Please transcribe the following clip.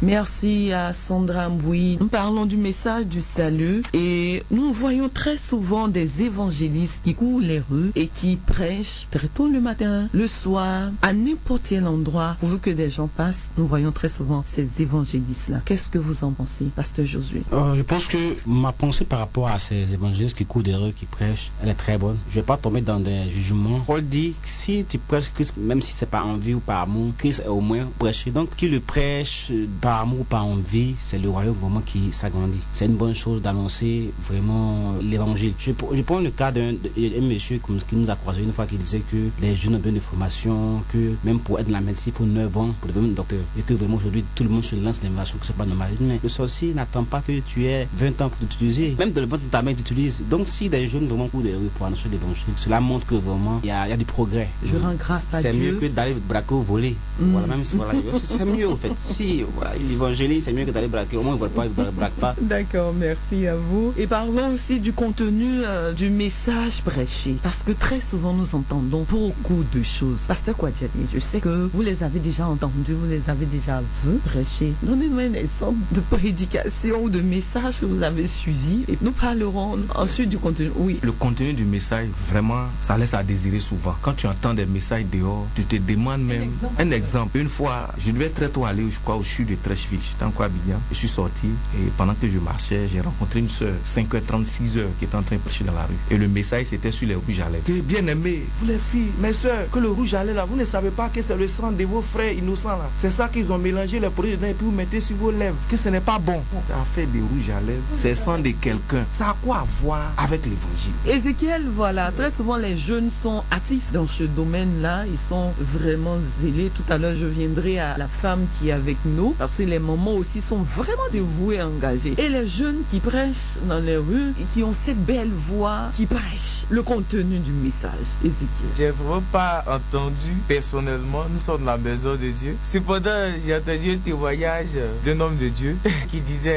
Merci à Sandra Mboui. Nous parlons du message du salut et nous voyons très souvent des évangélistes qui courent les rues et qui prêchent très tôt le matin, le soir, à n'importe quel endroit, pourvu que des gens passent. Nous voyons très souvent ces évangélistes-là. Qu'est-ce que vous en pensez, Pasteur Josué? Je pense que ma pensée par rapport à ces évangélistes qui courent des rues, qui prêchent, elle est très bonne. Je ne vais pas tomber dans des jugements. Paul dit que si tu prêches Christ, même si c'est par envie ou par amour, Christ est au moins prêché. Donc, qui le prêche par amour ou par envie, c'est le royaume vraiment qui s'agrandit. C'est une bonne chose d'annoncer vraiment l'évangile. Je prends le cas d'un monsieur qui nous a croisé une fois qui disait que les jeunes ont besoin de formation, que même pour être dans la médecine, il faut 9 ans pour devenir docteur. Et que vraiment aujourd'hui, tout le monde se lance l'innovation, que c'est pas normal. Mais le sorcier n'attend pas que tu aies 20 ans pour l'utiliser. Même dans le ventre de ta mère, tu l'utilises. Donc, si des jeunes vraiment courent des rues pour annoncer l'évangile, cela montre que vraiment, il y a du progrès. Je rends grâce à Dieu. C'est mieux que d'aller braquer ou voler. Voilà, même si, voilà, c'est mieux au fait. Si voilà, l'évangile, c'est mieux que d'aller braquer. Au moins, il ne braque pas. D'accord, merci à vous. Et parlons aussi du contenu du message prêché. Parce que très souvent, nous entendons beaucoup de choses. Pasteur Kouadjani, je sais que vous les avez déjà entendus, vous les avez déjà vus prêcher. Donnez-nous un exemple de prédication ou de message que vous avez suivi. Et nous parlerons ensuite du contenu. Oui. Le contenu du message, vraiment, ça laisse à désirer souvent. Quand tu entends des messages dehors, tu te demandes même... Un exemple. Une fois, je devais très tôt aller, je crois, au CHU de Trècheville. J'étais encore à Abidjan. Je suis sorti et pendant que je marchais, j'ai rencontré une soeur, 5h30, 6h, qui était en train de prêcher dans la rue. Et le message, c'était sur les rouges à lèvres. Bien aimé, vous les filles, mes soeurs, que le rouge à lèvres là, vous ne savez pas que c'est le sang de vos frères innocents là. C'est ça qu'ils ont mélangé les produits dedans et puis vous mettez sur vos lèvres. Que ce n'est pas bon. Ça a fait des rouges à lèvres. C'est sang de quelqu'un. Ça a quoi à voir avec l'évangile? Ézéchiel, voilà, très souvent les jeunes sont actifs dans ce domaine-là. Ils sont vraiment zélés. Tout à l'heure, je viendrai à la femme qui est avec nous parce que les mamans aussi sont vraiment dévouées et engagées. Et les jeunes qui prêchent dans les rues et qui ont cette belle voix, qui prêchent le contenu du message. Ézéchiel. J'ai vraiment pas entendu personnellement. Nous sommes dans la maison de Dieu. Cependant, j'ai entendu un témoignage d'un homme de Dieu qui disait